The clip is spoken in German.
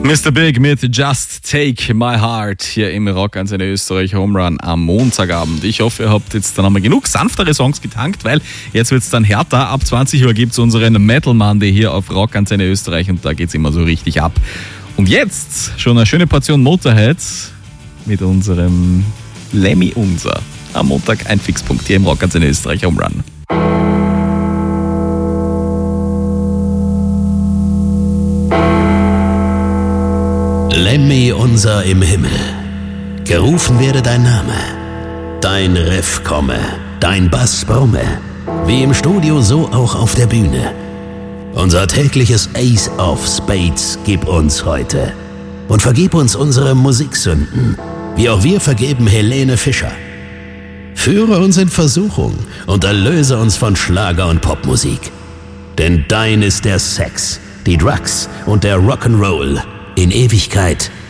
Mr. Big mit Just Take My Heart hier im Rock an seine Österreich Home Run am Montagabend. Ich hoffe, ihr habt jetzt dann einmal genug sanftere Songs getankt, weil jetzt wird es dann härter. Ab 20 Uhr gibt es unseren Metal Monday hier auf Rock an seine Österreich und da geht es immer so richtig ab. Und jetzt schon eine schöne Portion Motorhead mit unserem Lemmy Unser. Am Montag ein Fixpunkt hier im Rock an seine Österreich Home Run. Lemmy Unser im Himmel, gerufen werde dein Name, dein Riff komme, dein Bass brumme, wie im Studio so auch auf der Bühne. Unser tägliches Ace of Spades gib uns heute und vergib uns unsere Musiksünden, wie auch wir vergeben Helene Fischer. Führe uns in Versuchung und erlöse uns von Schlager und Popmusik, denn dein ist der Sex, die Drugs und der Rock'n'Roll. In Ewigkeit